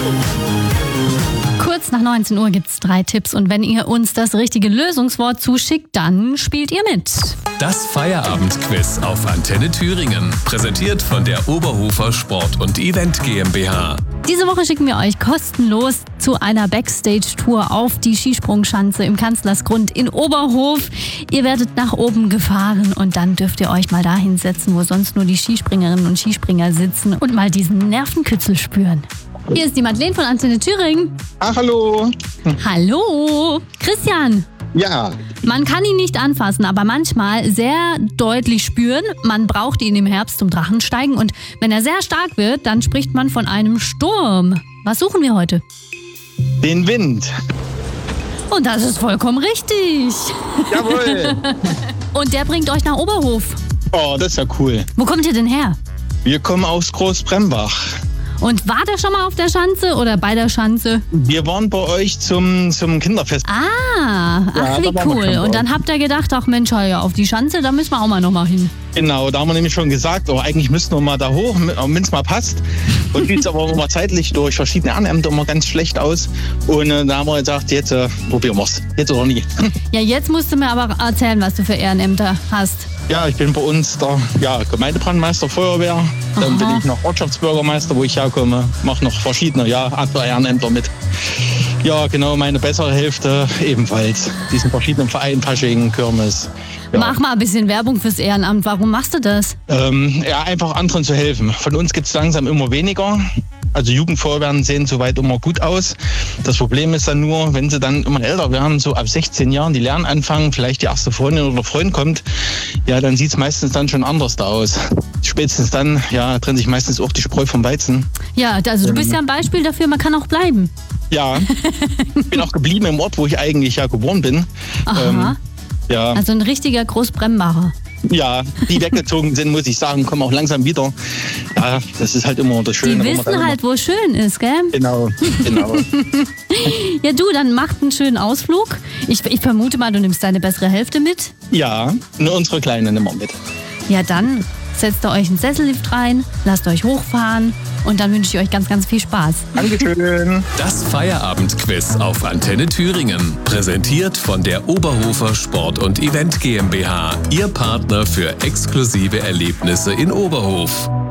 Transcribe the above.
Kurz nach 19 Uhr gibt's 3 Tipps und wenn ihr uns das richtige Lösungswort zuschickt, dann spielt ihr mit. Das Feierabendquiz auf Antenne Thüringen. Präsentiert von der Oberhofer Sport und Event GmbH. Diese Woche schicken wir euch kostenlos zu einer Backstage-Tour auf die Skisprungschanze im Kanzlersgrund in Oberhof. Ihr werdet nach oben gefahren und dann dürft ihr euch mal da hinsetzen, wo sonst nur die Skispringerinnen und Skispringer sitzen und mal diesen Nervenkitzel spüren. Hier ist die Madeleine von Antenne Thüringen. Ach, hallo. Hallo, Christian. Ja, Man kann ihn nicht anfassen, aber manchmal sehr deutlich spüren. Man braucht ihn im Herbst zum Drachensteigen und wenn er sehr stark wird, dann spricht man von einem Sturm. Was suchen wir heute? den Wind. Und das ist vollkommen richtig. Jawohl. Und der bringt euch nach Oberhof. Oh, das ist ja cool. Wo kommt ihr denn her? Wir kommen aus Großbrembach. Und war der schon mal auf der Schanze oder bei der Schanze? Wir waren bei euch zum Kinderfest. Ach Ja, wie da waren wir schon cool. bei Und dann habt ihr gedacht, ach Mensch, ja, auf die Schanze, da müssen wir auch mal noch mal hin. Genau, da haben wir nämlich schon gesagt, oh, eigentlich müssten wir mal da hoch, wenn es mal passt. Und sieht es aber immer zeitlich durch verschiedene Ehrenämter immer ganz schlecht aus. Und da haben wir gesagt, jetzt probieren wir es. Jetzt oder nie. Ja, jetzt musst du mir aber erzählen, was du für Ehrenämter hast. Ja, ich bin bei uns der Gemeindebrandmeister Feuerwehr. Dann bin ich noch Ortschaftsbürgermeister, wo ich herkomme. Mache noch verschiedene andere Ehrenämter mit. Ja, genau, meine bessere Hälfte ebenfalls. Diesen verschiedenen Vereinen, Fasching, Kirmes. Ja. Mach mal ein bisschen Werbung fürs Ehrenamt. Warum machst du das? Einfach anderen zu helfen. Von uns gibt es langsam immer weniger. Also Jugendfeuerwehren sehen soweit immer gut aus. Das Problem ist dann nur, wenn sie dann immer älter werden, so ab 16 Jahren, die lernen anfangen, vielleicht die erste Freundin oder Freund kommt, ja, dann sieht es meistens dann schon anders da aus. Spätestens dann, ja, trennt sich meistens auch die Spreu vom Weizen. Ja, also du bist ja ein Beispiel dafür, man kann auch bleiben. Ja, ich bin auch geblieben im Ort, wo ich eigentlich ja geboren bin. Aha. Ja, Also ein richtiger Großbrembacher. ja, die weggezogen sind, muss ich sagen, kommen auch langsam wieder. Ja, das ist halt immer das Schöne. Die wenn man wissen dann halt, wo schön ist, gell? Genau. Ja, du, dann macht einen schönen Ausflug. Ich vermute mal, du nimmst deine bessere Hälfte mit. Ja, nur unsere Kleine nehmen wir mit. Ja, dann setzt ihr euch einen Sessellift rein, lasst euch hochfahren und dann wünsche ich euch ganz, ganz viel Spaß. Dankeschön. Das Feierabendquiz auf Antenne Thüringen. Präsentiert von der Oberhofer Sport und Event GmbH. Ihr Partner für exklusive Erlebnisse in Oberhof.